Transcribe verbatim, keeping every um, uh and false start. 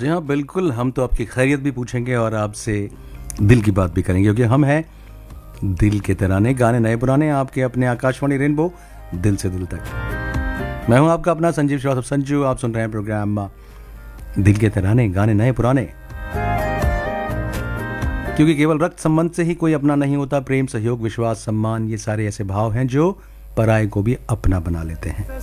जी हाँ, बिल्कुल, हम तो आपकी खैरियत भी पूछेंगे और आपसे दिल की बात भी करेंगे, क्योंकि हम हैं दिल के तराने, गाने नए पुराने, आपके अपने आकाशवाणी रेनबो, दिल से दिल तक। मैं हूं आपका अपना संजीव श्रीवास्तव संजू। आप सुन रहे हैं प्रोग्राम दिल के तराने, गाने नए पुराने। क्योंकि केवल रक्त संबंध से ही कोई अपना नहीं होता, प्रेम, सहयोग, विश्वास, सम्मान, ये सारे ऐसे भाव हैं जो पराये को भी अपना बना लेते हैं।